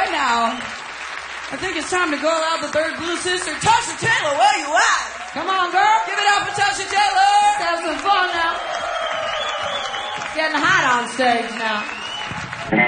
right now, I think it's time to call out the third Blue Sister. Tasha Taylor, where you at? Come on, girl. Give it up for Tasha Taylor. Let's have some fun now. It's getting hot on stage now.